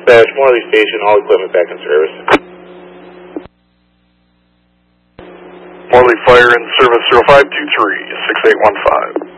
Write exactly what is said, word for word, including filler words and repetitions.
Dispatch, Morley Station, all equipment back in service. Morley Fire in service zero five two three, six eight one five.